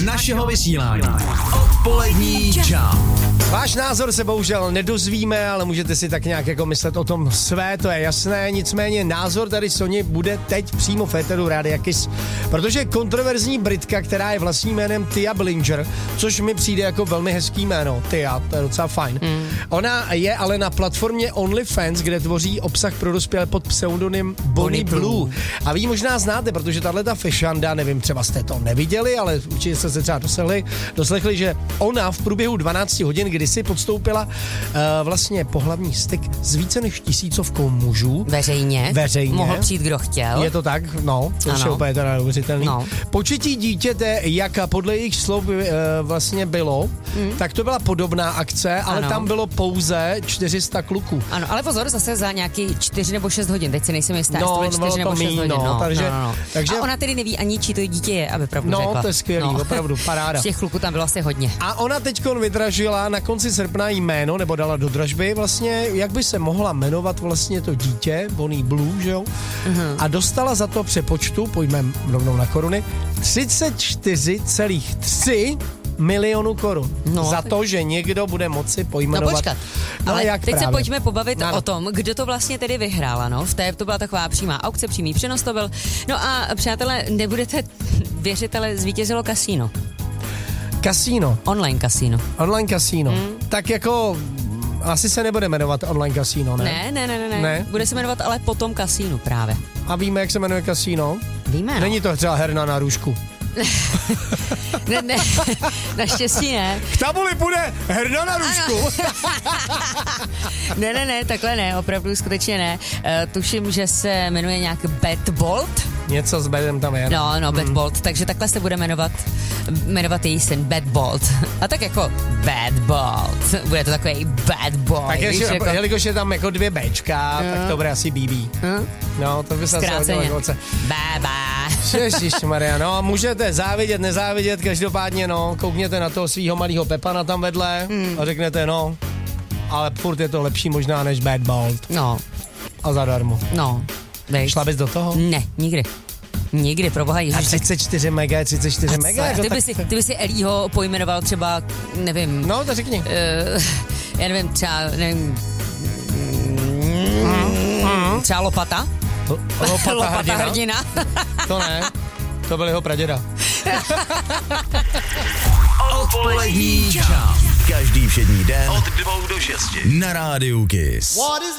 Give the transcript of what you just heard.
našeho vysílání. Odpolední čau. Váš názor se bohužel nedozvíme, ale můžete si tak nějak jako myslet o tom své, to je jasné. Nicméně názor tady Soni bude teď přímo v éteru Rádia Kiss, protože kontroverzní Britka, která je vlastním jménem Tia Blinger, což mi přijde jako velmi hezký jméno, Tia, to je docela fajn. Ona je ale na platformě OnlyFans, kde tvoří obsah pro dospělé pod pseudonym Bonnie Blue. A vy ji možná znáte, protože tahleta fešanda, nevím, třeba jste to neviděli, ale určitě jste se třeba doslechli, že ona v průběhu 12 hodin kdysi podstoupila vlastně pohlavní styk s více než 1000 mužů. Veřejně. Mohl přijít, kdo chtěl. Je to tak? No, to je úplně teda neuvěřitelný. No. Početí dítěte, jak podle jejich slov vlastně bylo, tak to byla podobná akce, ale tam bylo pouze 400 kluků. Ano, ale pozor, zase za nějaký 4 nebo 6 hodin, teď si nejsem jistá, jestli to 4 nebo 6 hodin. Takže... A ona tedy neví ani, čí to dítě je, aby pravdu řekla. No, to je skvělý, opravdu, paráda. Těch kluků tam bylo asi hodně. A ona teďkon vydražila na konci srpna jméno, nebo dala do dražby vlastně, jak by se mohla jmenovat vlastně to dítě, Bonnie Blue, že jo? A dostala za to přepočtu, pojďme rovnou na koruny, 34,3 milionů korun. Za to, že někdo bude moci pojmenovat. No počkat, ale jak teď právě se pojďme pobavit o tom, kdo to vlastně tedy vyhrála, no. To byla taková přímá aukce, přímý přenos to byl. No a přátelé, nebudete věřit, ale zvítězilo kasíno. Kasíno? Online kasíno. Online kasíno. Tak jako... Asi se nebude jmenovat online kasíno, ne? Ne. Bude se jmenovat ale potom kasínu právě. A víme, jak se jmenuje kasíno? Víme, no. Není to třeba herna na růžku? ne, naštěstí ne. K tabuli půjde herna na růžku. ne, takhle ne, opravdu skutečně ne. Tuším, že se jmenuje nějak Bad Bolt. Něco s Badem tam je. No, Bad Bolt, takže takhle se bude jmenovat její syn Bad Bolt. A tak jako Bad Bolt. Bude to takový Bad Boy. Tak jelikož je tam jako 2 Bčka, tak to bude asi BB. No, to by se asi hodilo. Baba. Ježišmarja, no, můžete závidět, nezávidět, každopádně, no, koukněte na toho svýho malýho Pepana tam vedle a řeknete, no, ale furt je to lepší možná než Bad Bolt. No. A zadarmo. No. Šla bys do toho? Ne, nikdy, proboha Ježiš. A 34 mega. Ty by si Elího pojmenoval třeba, nevím. No, to řekni. Já nevím, třeba, třeba Lopata? Lopata hrdina. To ne, to byl jeho praděda. Odpolední čau. Každý všední den od 2 do 6 na Rádiu Kiss.